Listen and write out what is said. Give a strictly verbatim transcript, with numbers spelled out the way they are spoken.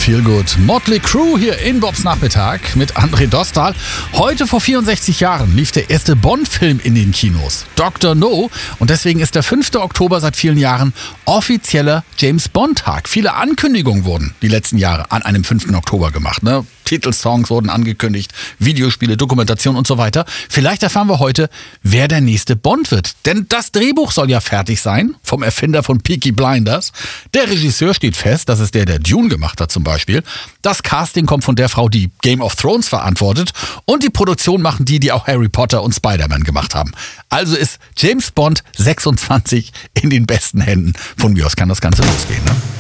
Feel Good. Motley Crue hier in Bobs Nachmittag mit André Dostal. Heute vor vierundsechzig Jahren lief der erste Bond-Film in den Kinos, Doktor No. Und deswegen ist der fünfte Oktober seit vielen Jahren offizieller James-Bond-Tag. Viele Ankündigungen wurden die letzten Jahre an einem fünften Oktober gemacht. Ne? Titelsongs wurden angekündigt, Videospiele, Dokumentation und so weiter. Vielleicht erfahren wir heute, wer der nächste Bond wird. Denn das Drehbuch soll ja fertig sein, vom Erfinder von Peaky Blinders. Der Regisseur steht fest, das ist der, der Dune gemacht hat zum Beispiel. Das Casting kommt von der Frau, die Game of Thrones verantwortet. Und die Produktion machen die, die auch Harry Potter und Spider-Man gemacht haben. Also ist James Bond sechsundzwanzig in den besten Händen. Von mir aus kann das Ganze losgehen, ne?